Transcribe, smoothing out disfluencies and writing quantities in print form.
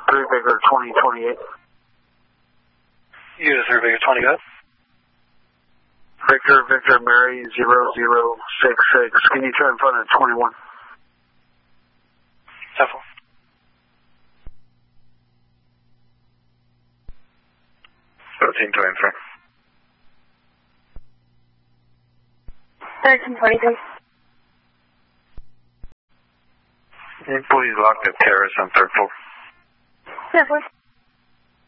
3 Victor 2028. Unit 3 Victor 20, go ahead. Victor Mary 0066. Can you turn in front of 21? 10-4. 1323. 1323. Please lock the terrace on 3rd floor. Yeah, please.